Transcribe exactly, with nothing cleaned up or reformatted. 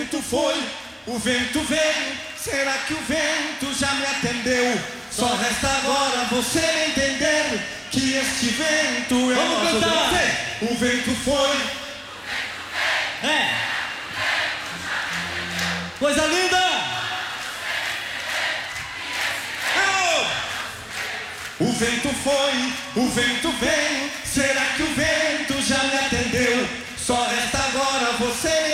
vento foi, o vento veio. Será que o vento já me atendeu? Só resta agora você me entender que este vento é Vamos nosso cantar. Deus. O vento foi. É. Coisa linda. O vento foi, o vento veio. Será que o vento já me atendeu? Só resta agora você me